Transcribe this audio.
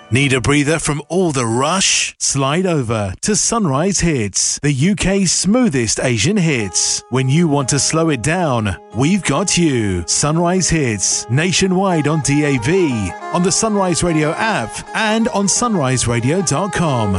Need a breather from all the rush? Slide over to Sunrise Hits, the UK's smoothest Asian hits. When you want to slow it down, we've got you. Sunrise Hits, nationwide on DAB, on the Sunrise Radio app, and on sunriseradio.com.